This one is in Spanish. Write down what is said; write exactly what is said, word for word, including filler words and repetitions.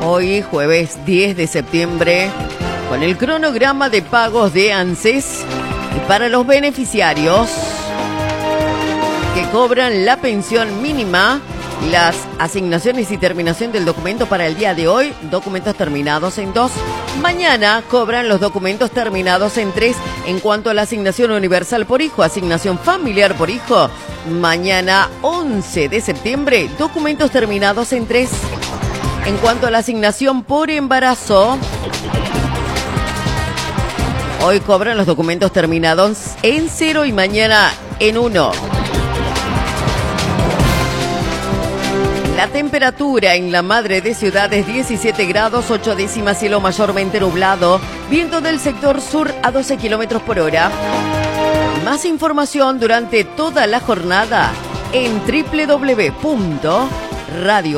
Hoy, jueves diez de septiembre, con el cronograma de pagos de ANSES y para los beneficiarios que cobran la pensión mínima, las asignaciones y terminación del documento para el día de hoy, documentos terminados en dos. Mañana cobran los documentos terminados en tres. En cuanto a la asignación universal por hijo, asignación familiar por hijo, mañana once de septiembre, documentos terminados en tres. En cuanto a la asignación por embarazo, hoy cobran los documentos terminados en cero y mañana en uno. La temperatura en la Madre de Ciudad es diecisiete grados, ocho décimas, cielo mayormente nublado, viento del sector sur a doce kilómetros por hora. Más información durante toda la jornada en doble u doble u doble u punto radio